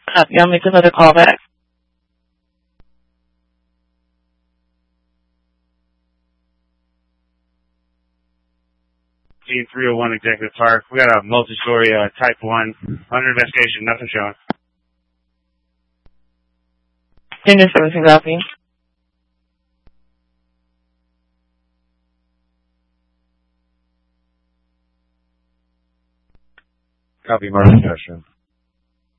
Y'all make another call back. Team 301 Executive Park. We got a multi-story Type 1 under investigation. Nothing showing. Senior Servicing copy. Copy, Mark Suggestion.